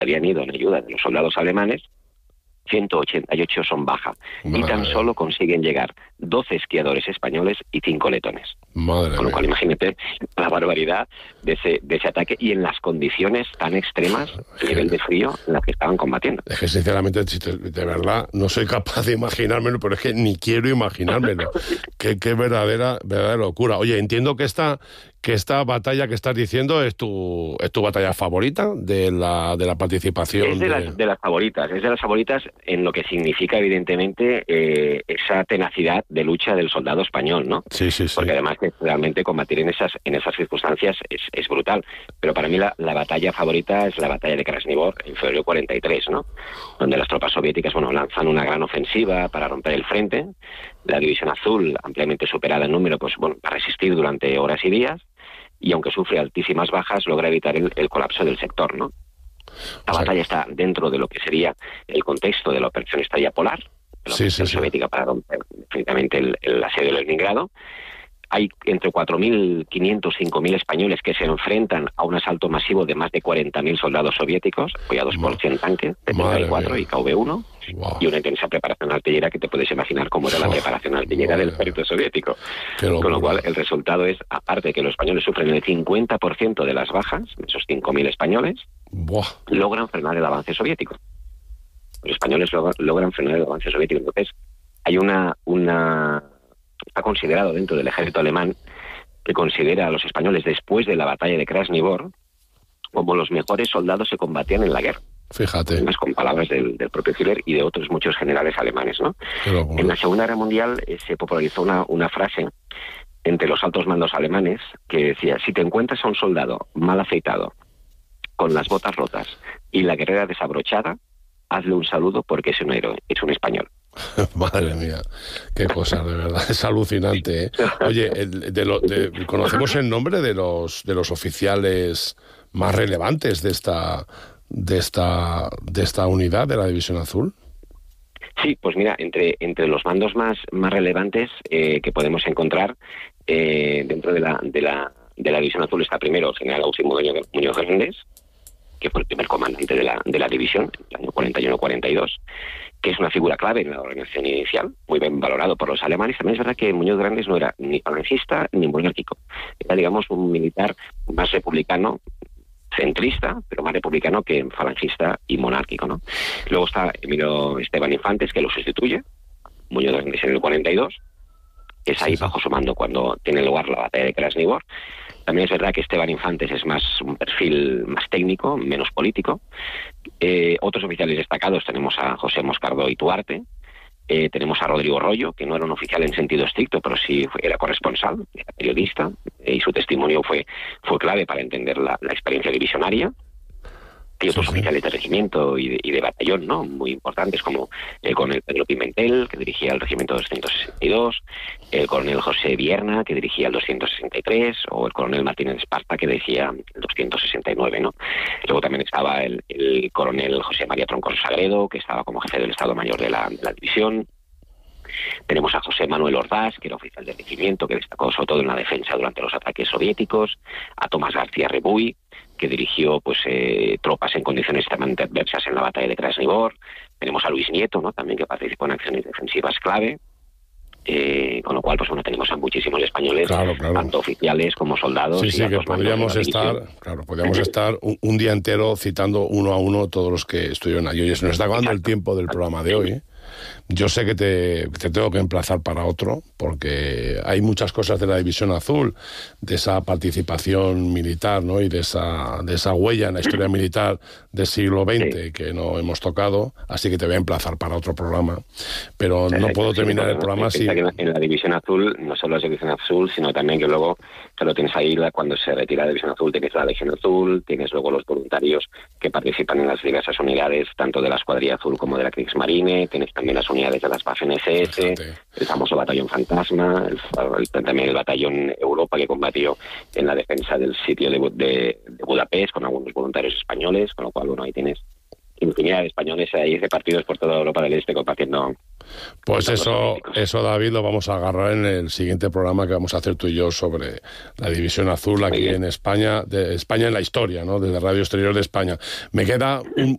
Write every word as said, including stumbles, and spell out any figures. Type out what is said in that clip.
habían ido en ayuda de los soldados alemanes, ciento ochenta y ocho son baja. Madre. Y tan solo consiguen llegar doce esquiadores españoles y cinco letones. Madre Con lo cual, mía. imagínate la barbaridad de ese, de ese ataque y en las condiciones tan extremas, el nivel de frío en las que estaban combatiendo. Es que, sinceramente, de verdad, no soy capaz de imaginármelo, pero es que ni quiero imaginármelo. Qué, qué verdadera, verdadera locura. Oye, entiendo que esta, que esta batalla que estás diciendo es tu, es tu batalla favorita de la, de la participación. Es de, de... Las, de las favoritas, es de las favoritas en lo que significa, evidentemente, eh, esa tenacidad de lucha del soldado español, ¿no? Sí, sí, sí. Porque además que realmente combatir en esas en esas circunstancias es, es brutal. Pero para mí la, la batalla favorita es la batalla de Krasnivor en febrero cuarenta y tres, ¿no? Donde las tropas soviéticas, bueno, lanzan una gran ofensiva para romper el frente. La División Azul, ampliamente superada en número, pues bueno, va a resistir durante horas y días. Y aunque sufre altísimas bajas, logra evitar el, el colapso del sector, ¿no? La o sea, batalla está dentro de lo que sería el contexto de la operación Estrella Polar, de la sí, operación sí, soviética sí. para romper definitivamente el, el asedio de Leningrado. Hay entre cuatro mil quinientos, cinco mil españoles que se enfrentan a un asalto masivo de más de cuarenta mil soldados soviéticos, apoyados por cien tanques, T treinta y cuatro y K V uno, wow. y una intensa preparación artillera que te puedes imaginar cómo era la preparación artillera del ejército soviético. Con lo cual, el resultado es, aparte de que los españoles sufren el cincuenta por ciento de las bajas, esos cinco mil españoles, wow. logran frenar el avance soviético. Los españoles log- logran frenar el avance soviético. Entonces, hay una... una ha considerado dentro del ejército alemán que considera a los españoles después de la batalla de Krasnivor como los mejores soldados que combatían en la guerra. Fíjate. Además, con palabras del, del propio Führer y de otros muchos generales alemanes, ¿no? En la Segunda Guerra Mundial eh, se popularizó una, una frase entre los altos mandos alemanes que decía: si te encuentras a un soldado mal afeitado, con las botas rotas y la guerrera desabrochada, hazle un saludo porque es un héroe, es un español. Madre mía, qué cosa, de verdad, es alucinante, ¿eh? Oye, el, de lo, de, ¿conocemos el nombre de los de los oficiales más relevantes de esta de esta de esta unidad de la División Azul? Sí, pues mira, entre entre los mandos más más relevantes eh, que podemos encontrar eh, dentro de la de la de la División Azul está primero el general Agustín Muñoz, Muñoz Hernández, que fue el primer comandante de la de la división en el año cuarenta y uno cuarenta y dos, que es una figura clave en la organización inicial, muy bien valorado por los alemanes. También es verdad que Muñoz Grandes no era ni falangista ni monárquico, era, digamos, un militar más republicano, centrista, pero más republicano que falangista y monárquico, ¿no? Luego está Emilio Esteban Infantes, que lo sustituye, Muñoz Grandes en el cuarenta y dos, es ahí bajo su mando cuando tiene lugar la batalla de Krasnivor. También es verdad que Esteban Infantes es más un perfil más técnico, menos político. Eh, otros oficiales destacados tenemos a José Moscardó y Tuarte, eh, tenemos a Rodrigo Rollo, que no era un oficial en sentido estricto, pero sí era corresponsal, era periodista, eh, y su testimonio fue, fue clave para entender la, la experiencia divisionaria. Hay otros sí, sí. oficiales de regimiento y de, y de batallón, ¿no?, muy importantes, como el coronel Pedro Pimentel, que dirigía el regimiento doscientos sesenta y dos, el coronel José Vierna, que dirigía el doscientos sesenta y tres, o el coronel Martínez Esparta, que dirigía el doscientos sesenta y nueve, ¿no? Luego también estaba el, el coronel José María Troncoso Sagredo, que estaba como jefe del Estado Mayor de la, de la división. Tenemos a José Manuel Ordaz, que era oficial de regimiento, que destacó sobre todo en la defensa durante los ataques soviéticos. A Tomás García Rebuy, que dirigió pues eh, tropas en condiciones extremadamente adversas en la batalla de Krasnivor. Tenemos a Luis Nieto, ¿no?, también, que participó en acciones defensivas clave. Eh, con lo cual, pues bueno, tenemos a muchísimos españoles, claro, claro. tanto oficiales como soldados. Sí, y sí, que podríamos estar, claro, podríamos estar un, un día entero citando uno a uno todos los que estuvieron allí. Oye, se nos está acabando el tiempo del programa de hoy, ¿eh? Yo sé que te, te tengo que emplazar para otro, porque hay muchas cosas de la División Azul, de esa participación militar, ¿no?, y de esa, de esa huella en la historia militar del siglo veinte sí. que no hemos tocado, así que te voy a emplazar para otro programa. Pero Perfecto, no puedo terminar sí, el programa sin... En la División Azul, no solo la División Azul, sino también que luego te lo tienes ahí, cuando se retira la División Azul, tienes la Legión Azul, tienes luego los voluntarios que participan en las diversas unidades, tanto de la Escuadrilla Azul como de la Kriegsmarine, tienes también las unidades de las Waffen ese ese, Fíjate. el famoso batallón Fantasma, el, el, también el batallón Europa, que combatió en la defensa del sitio de, de, de Budapest con algunos voluntarios españoles, con lo cual, bueno, ahí tienes infinidad de españoles ahí repartidos por toda Europa del Este combatiendo. Pues eso, eso, David, lo vamos a agarrar en el siguiente programa que vamos a hacer tú y yo sobre la División Azul aquí en España, de España en la historia, ¿no?, desde Radio Exterior de España. Me queda un,